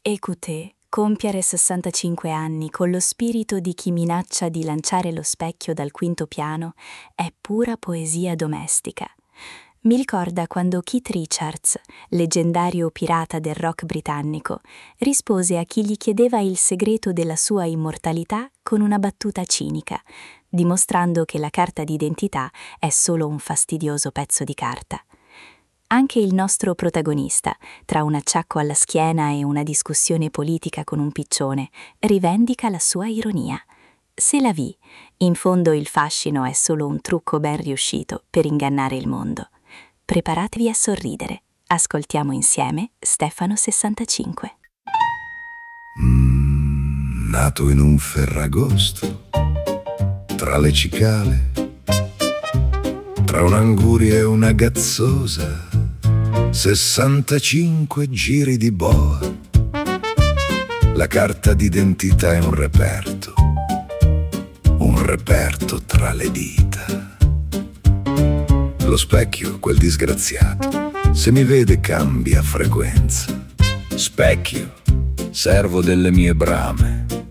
Écoutez, compiere 65 anni con lo spirito di chi minaccia di lanciare lo specchio dal quinto piano è pura poesia domestica. Mi ricorda quando Keith Richards, leggendario pirata del rock britannico, rispose a chi gli chiedeva il segreto della sua immortalità con una battuta cinica, dimostrando che la carta d'identità è solo un fastidioso pezzo di carta. Anche il nostro protagonista, tra un acciacco alla schiena e una discussione politica con un piccione, rivendica la sua ironia. C'est la vie, in fondo il fascino è solo un trucco ben riuscito per ingannare il mondo. Preparatevi a sorridere. Ascoltiamo insieme Stefano 65. Nato in un ferragosto, tra le cicale, tra un'anguria e una gazzosa, 65 giri di boa. La carta d'identità è un reperto tra le dita. Lo specchio, quel disgraziato, se mi vede cambia frequenza. Specchio, servo delle mie brame,